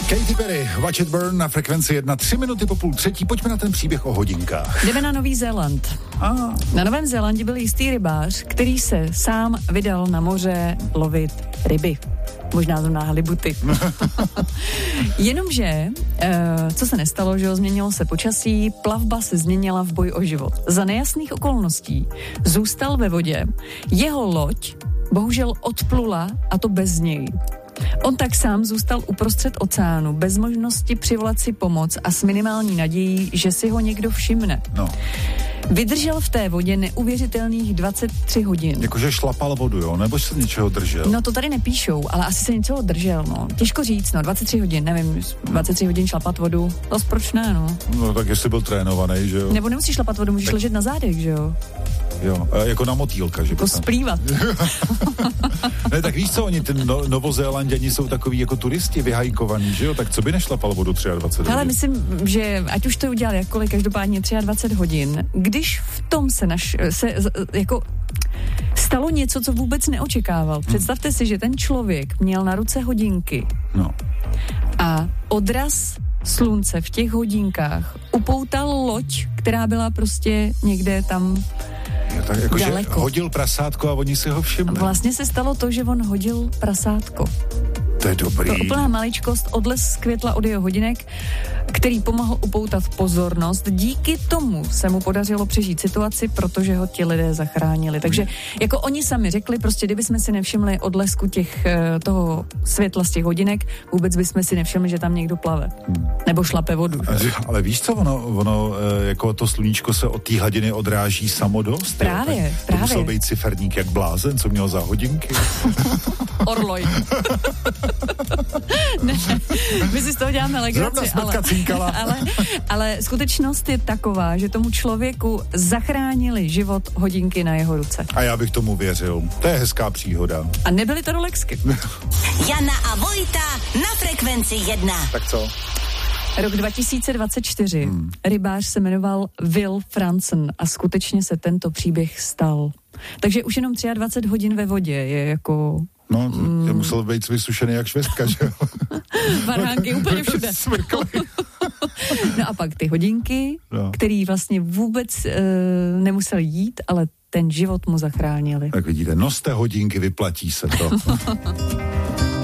Katy Perry, Watch It Burn na frekvenci 1, 3 minuty po 2:30. Pojďme na ten příběh o hodinkách. Jdeme na Nový Zéland. Na Novém Zélandě byl jistý rybář, který se sám vydal na moře lovit ryby. Možná to na halibuty. Jenomže, co se nestalo, že změnilo se počasí, plavba se změnila v boj o život. Za nejasných okolností zůstal ve vodě, jeho loď bohužel odplula a to bez něj. On tak sám zůstal uprostřed oceánu, bez možnosti přivolat si pomoc a s minimální nadějí, že si ho někdo všimne. No. Vydržel v té vodě neuvěřitelných 23 hodin. Jakože šlapal vodu, jo? Nebo se něčeho držel? No to tady nepíšou, ale asi se něčeho držel, no. Těžko říct, no, 23 hodin, nevím, 23 hodin šlapat vodu, to proč ne, no. No tak jestli byl trénovaný, že jo? Nebo nemusíš šlapat vodu, můžeš ležet na zádech, že jo? Jo, jako na motýlka, že? Jako splývat. Ne, tak víš co, oni ty Novozélanděni jsou takový jako turisti vyhajkovaní, že jo? Tak co by nešlapal vodu 23 hodin? Ale myslím, že ať už to udělal jakkoliv, každopádně 23 hodin, když v tom se jako stalo něco, co vůbec neočekával. Představte si, že ten člověk měl na ruce hodinky. No. A odraz slunce v těch hodinkách upoutal loď, která byla prostě někde tam tak jako, daleko. Že hodil prasátko a oni si ho všimli. Vlastně se stalo to, že on hodil prasátko. To je dobrý. To úplná maličkost, odlesk květla od jeho hodinek, který pomohl upoutat pozornost. Díky tomu se mu podařilo přežít situaci, protože ho ti lidé zachránili. Takže jako oni sami řekli, prostě kdybychom si nevšimli odlesku toho světla z těch hodinek, vůbec bychom si nevšimli, že tam někdo plave. Nebo šlape vodu. Ale víš co, ono jako to sluníčko se od té hladiny odráží samo dost. Právě. To musel být ciferník jak blázen, co měl za hodinky. Orloj. Ne, my si z toho děláme legraci, ale skutečnost je taková, že tomu člověku zachránili život hodinky na jeho ruce. A já bych tomu věřil. To je hezká příhoda. A nebyly to Rolexky. Jana a Vojta na frekvenci 1. Tak co? Rok 2024. Rybář se jmenoval Will Franzen a skutečně se tento příběh stal. Takže už jenom 23 hodin ve vodě je jako... No, to musel být vysušený jak švestka, že jo? Varhánky úplně všude. No a pak ty hodinky, který vlastně vůbec nemusel jít, ale ten život mu zachránili. Tak vidíte, noste hodinky, vyplatí se to.